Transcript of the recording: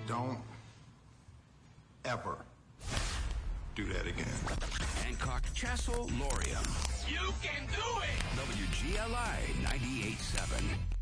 Don't ever do that again. Hancock, Chassel, Lorium. You can do it! WGLI 98.7.